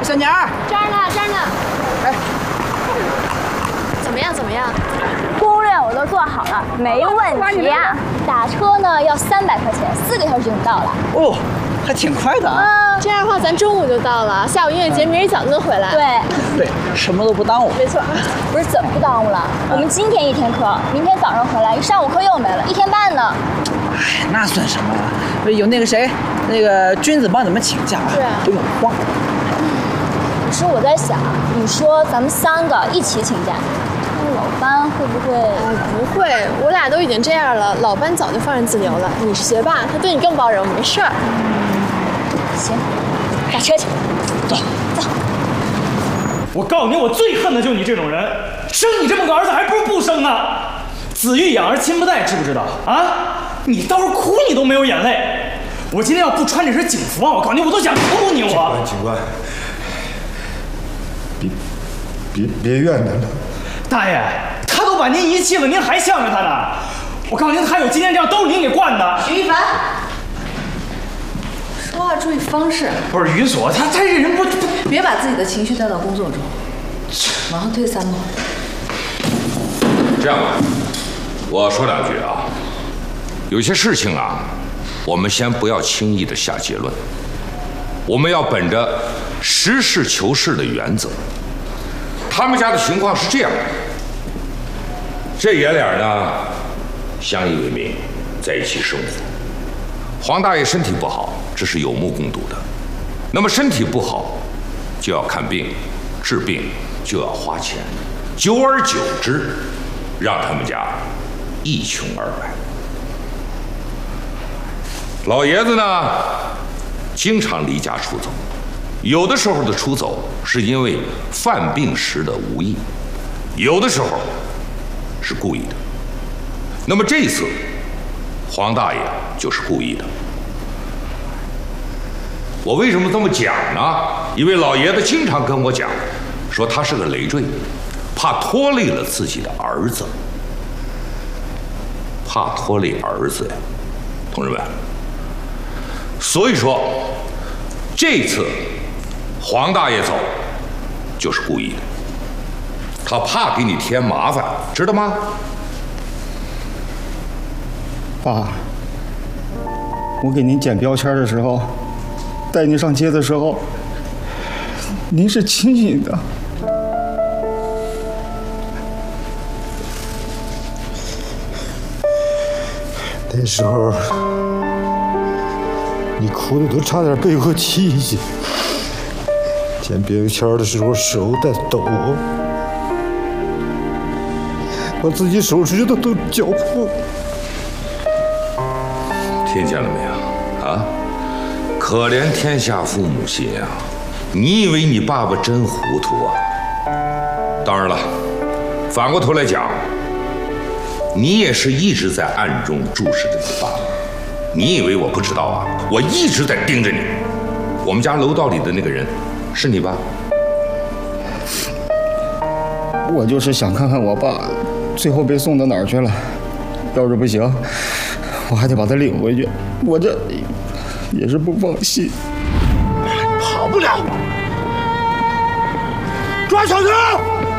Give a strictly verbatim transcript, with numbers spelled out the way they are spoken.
小鸟儿， 这儿呢，这儿呢。 哎， 怎么样？怎么样？ 攻略我都做好了，没问题啊。打车呢要三百块钱，四个小时就能到了。 哦，还挺快的啊。 嗯，这样的话咱中午就到了，下午音乐节，明儿一早就能回来。 对对，什么都不耽误。 没错。 不是怎么不耽误了？我们今天一天课，明天早上回来，一上午课又没了，一天半呢。 哎，那算什么啊？有那个谁，那个君子帮你们请假， 是啊， 不用慌。 可是我在想，你说咱们三个一起请假，老班会不会？ 哎，不会，我俩都已经这样了，老班早就放任自流了。你是学霸，他对你更包容，没事儿。 行，打车去， 走走。 我告诉你，我最恨的就是你这种人，生你这么个儿子还不如不生呢。子欲养而亲不待，知不知道啊？你倒是哭你都没有眼泪。我今天要不穿这身警服啊，我告诉你，我都想吐你我。 警官，警官，别别别怨他了。 大爷，他都把您遗弃了，您还向着他呢？我告诉您，他有今天这样都是您给惯的。 徐一凡，说话注意方式。 不是于所，他他这人不不， 别把自己的情绪带到工作中，往后退三步。 这样吧，我说两句啊。有些事情啊，我们先不要轻易的下结论，我们要本着实事求是的原则。他们家的情况是这样的，这爷俩呢相依为命，在一起生活。黄大爷身体不好，这是有目共睹的。那么身体不好就要看病，治病就要花钱，久而久之，让他们家一穷二白。老爷子呢，经常离家出走，有的时候的出走是因为犯病时的无意，有的时候是故意的。那么这次，黄大爷就是故意的。我为什么这么讲呢？因为老爷子经常跟我讲，说他是个累赘，怕拖累了自己的儿子，怕拖累儿子呀，同志们。所以说，这次黄大爷走就是故意的，他怕给你添麻烦，知道吗？ 爸，我给您捡标签的时候，带您上街的时候，您是亲亲的。那时候，你哭的都差点背过气去。捡标签的时候手在抖，我自己手指头都绞破。 听见了没有？啊，可怜天下父母心啊！你以为你爸爸真糊涂啊？当然了，反过头来讲，你也是一直在暗中注视着你爸爸。你以为我不知道啊？我一直在盯着你。我们家楼道里的那个人，是你吧？ 我就是想看看我爸最后被送到哪儿去了。要是不行，我还得把他领回去。我这也是不放心。 跑不了！抓小偷！